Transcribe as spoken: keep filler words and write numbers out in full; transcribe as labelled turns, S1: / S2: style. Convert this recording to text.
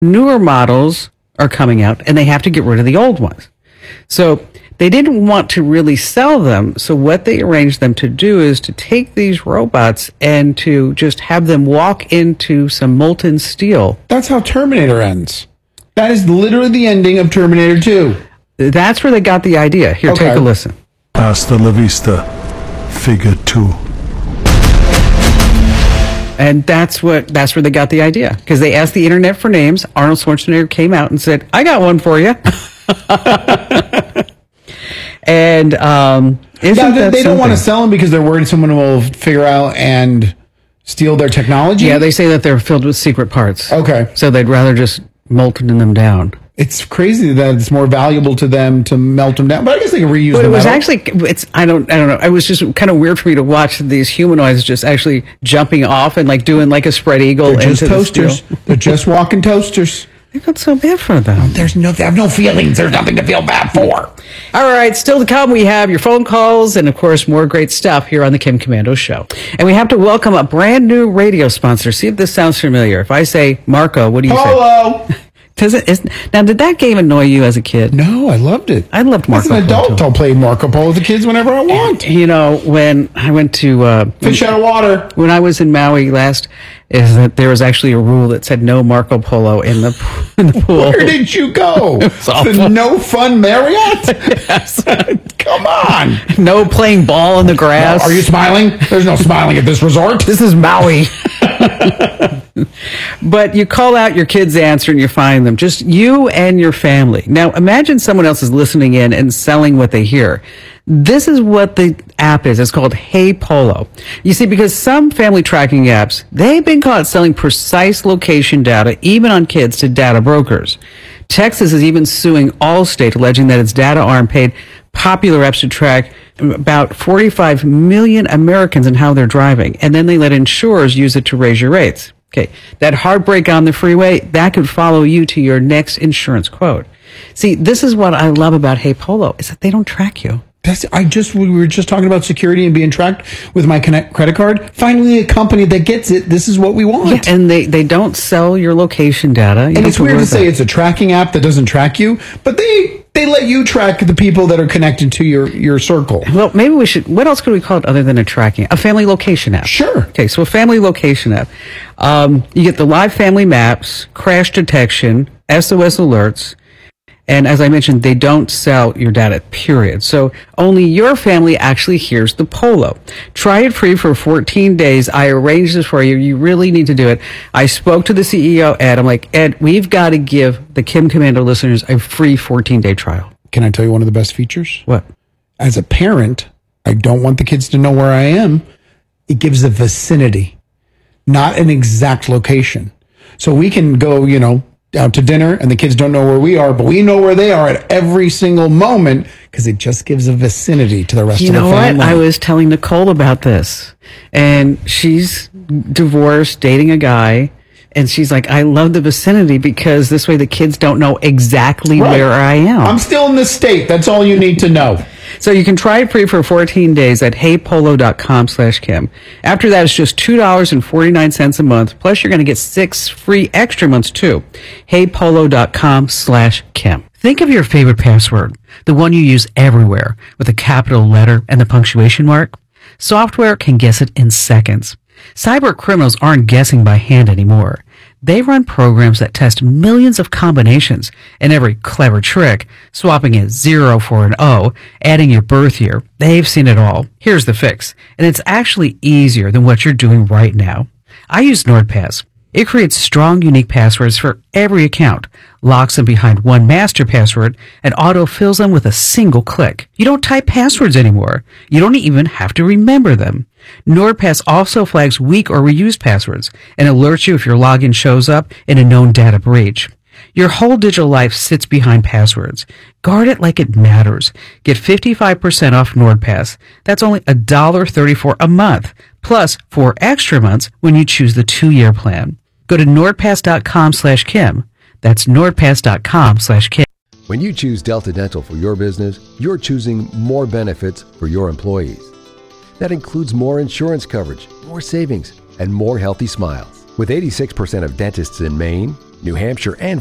S1: newer models are coming out and they have to get rid of the old ones. So they didn't want to really sell them. So what they arranged them to do is to take these robots and to just have them walk into some molten steel.
S2: That's how Terminator ends. That is literally the ending of Terminator two.
S1: That's where they got the idea. Here,
S2: Okay.
S1: take a listen.
S3: Hasta la vista, figure two.
S1: And that's what that's where they got the idea. Because they asked the internet for names. Arnold Schwarzenegger came out and said, I got one for you. and um, isn't
S2: Now, they,
S1: that
S2: they don't want to
S1: something?
S2: sell them because they're worried someone will figure out and steal their technology?
S1: Yeah, they say that they're filled with secret parts.
S2: Okay.
S1: So they'd rather just molten them down.
S2: It's crazy that it's more valuable to them to melt them down. But I guess they can reuse
S1: But
S2: the
S1: it was
S2: metal.
S1: actually, it's, I don't, I don't know. It was just kind of weird for me to watch these humanoids just actually jumping off and like doing like a spread eagle
S2: They're just
S1: into the
S2: toasters.
S1: steel.
S2: They're just walking toasters.
S1: I felt so bad for them.
S2: There's no, they have no feelings. There's nothing to feel bad for.
S1: All right, still to come, we have your phone calls and, of course, more great stuff here on the Kim Komando Show. And we have to welcome a brand new radio sponsor. See if this sounds familiar. If I say Marco, what do you say?
S2: Polo.
S1: Does it, is, now, did that game annoy you as a kid?
S2: No, I loved it.
S1: I loved Marco
S2: As an
S1: Polo,
S2: adult,
S1: too.
S2: I'll play Marco Polo with the kids whenever I want.
S1: You know, when I went to uh,
S2: Fish out of water.
S1: when I was in Maui last, is that there was actually a rule that said no Marco Polo in the in the pool.
S2: Where did you go?
S1: awful.
S2: The No Fun Marriott? Come on.
S1: No playing ball in the grass.
S2: Are you smiling? There's no smiling at this resort.
S1: This is Maui. But you call out your kid's answer and you find them. Just you and your family. Now, imagine someone else is listening in and selling what they hear. This is what the app is. It's called Hey Polo. You see, because some family tracking apps, they've been caught selling precise location data, even on kids, to data brokers. Texas is even suing Allstate, alleging that its data arm paid popular apps to track about forty-five million Americans and how they're driving. And then they let insurers use it to raise your rates. Okay, that heartbreak on the freeway, that could follow you to your next insurance quote. See, this is what I love about Hey Polo, is that they don't track you.
S2: That's, I just, we were just talking about security and being tracked with my connect, credit card. Finally, a company that gets it. This is what we want.
S1: And they, they don't sell your location data. You
S2: And
S1: don't
S2: it's
S1: have
S2: weird
S1: worry
S2: to say
S1: about
S2: it's a tracking app that doesn't track you, but they they let you track the people that are connected to your, your circle.
S1: it. Well, maybe we should, what else could we call it other than a tracking? A family location app.
S2: Sure.
S1: Okay, so a family location app. Um, you get the live family maps, crash detection, S O S alerts, and as I mentioned, they don't sell your data, period. So only your family actually hears the Polo. Try it free for fourteen days. I arranged this for you. You really need to do it. I spoke to the C E O, Ed. I'm like, Ed, we've got to give the Kim Komando listeners a free fourteen-day trial.
S2: Can I tell you one of the best features?
S1: What?
S2: As a parent, I don't want the kids to know where I am. It gives a vicinity, not an exact location. So we can go, you know, out to dinner and the kids don't know where we are, but we know where they are at every single moment because it just gives a vicinity to the rest
S1: You
S2: of the
S1: know
S2: family.
S1: what? I was telling Nicole about this, and she's divorced, dating a guy, and she's like, I love the vicinity because this way the kids don't know exactly
S2: Right.
S1: where I am.
S2: I'm still in this state. That's all you need to know.
S1: So you can try it free for fourteen days at heypolo.com slash Kim. After that, it's just two dollars and forty-nine cents a month. Plus, you're going to get six free extra months, too. heypolo.com slash Kim. Think of your favorite password, the one you use everywhere, with a capital letter and the punctuation mark. Software can guess it in seconds. Cyber criminals aren't guessing by hand anymore. They run programs that test millions of combinations, and every clever trick, swapping a zero for an O, adding your birth year, they've seen it all. Here's the fix, and it's actually easier than what you're doing right now. I use NordPass. It creates strong, unique passwords for every account, locks them behind one master password, and auto-fills them with a single click. You don't type passwords anymore. You don't even have to remember them. NordPass also flags weak or reused passwords and alerts you if your login shows up in a known data breach. Your whole digital life sits behind passwords. Guard it like it matters. Get fifty-five percent off NordPass. That's only one dollar and thirty-four cents a month, plus four extra months when you choose the two-year plan. Go to nordpass.com slash Kim. That's nordpass.com slash Kim.
S4: When you choose Delta Dental for your business, you're choosing more benefits for your employees. That includes more insurance coverage, more savings, and more healthy smiles. With eighty-six percent of dentists in Maine, New Hampshire, and